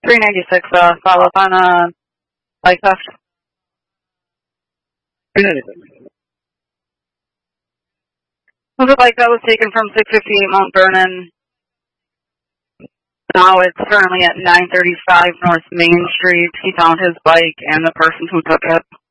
396, follow up on bike theft. 396. Was a bike that was taken from 658 Mount Vernon. Now it's currently at 935 North Main Street. He found his bike and the person who took it.